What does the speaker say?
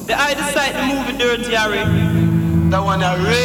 The I decide the movie Dirty Harry. That one a